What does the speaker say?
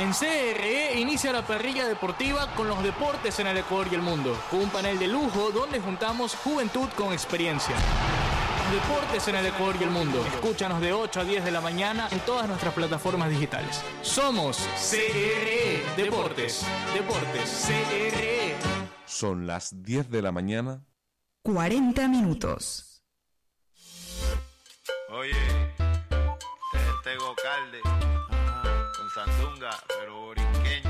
En CRE inicia la parrilla deportiva con los deportes en el Ecuador y el mundo, con un panel de lujo donde juntamos juventud con experiencia. Los deportes en el Ecuador y el mundo. Escúchanos de 8 a 10 de la mañana en todas nuestras plataformas digitales. Somos CRE Deportes. Deportes CRE. Son las 10 de la mañana. 40 minutos. Oye, Tego Calde con Sandunga, pero